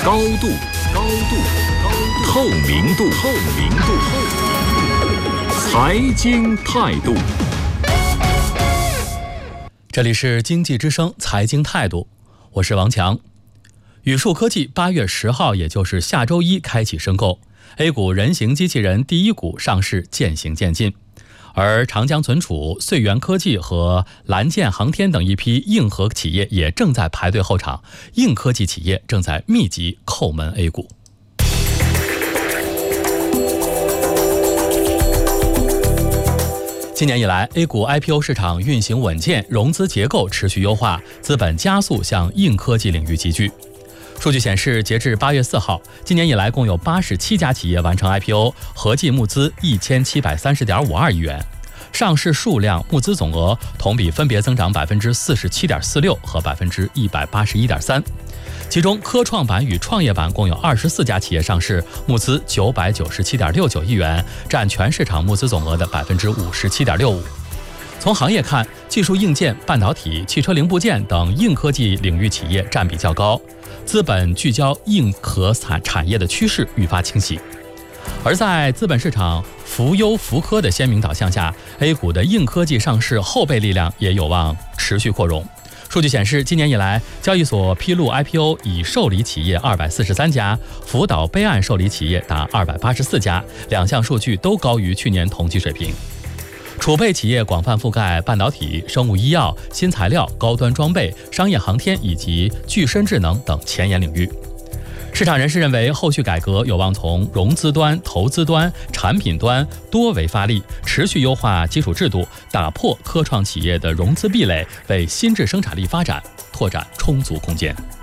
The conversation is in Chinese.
高度，透明度，财经态度。 这里是经济之声财经态度，我是王强。宇树科技8月10号，也就是下周一开启申购 A 股人形机器人第一股上市渐行渐近，而长江存储、穗源科技和蓝箭航天等一批硬核企业也正在排队候场，硬科技企业正在密集叩门 A 股。今年以来 ，A 股 IPO 市场运行稳健，融资结构持续优化，资本加速向硬科技领域集聚。数据显示，截至8月4号，今年以来共有87家企业完成 IPO， 合计募资1730.52亿元，上市数量、募资总额同比分别增长47.46%和181.3%。其中，科创板与创业板共有24家企业上市，募资997.69亿元，占全市场募资总额的57.65%。从行业看，技术硬件、半导体、汽车零部件等硬科技领域企业占比较高，资本聚焦硬核产业的趋势愈发清晰。而在资本市场扶优扶科的鲜明导向下， A 股的硬科技上市后备力量也有望持续扩容。数据显示，今年以来，交易所披露 IPO 已受理企业243家，辅导备案受理企业达284家，两项数据都高于去年同期水平。储备企业广泛覆盖半导体、生物医药、新材料、高端装备、商业航天以及具身智能等前沿领域。市场人士认为，后续改革有望从融资端、投资端、产品端多维发力，持续优化基础制度，打破科创企业的融资壁垒，为新质生产力发展拓展充足空间。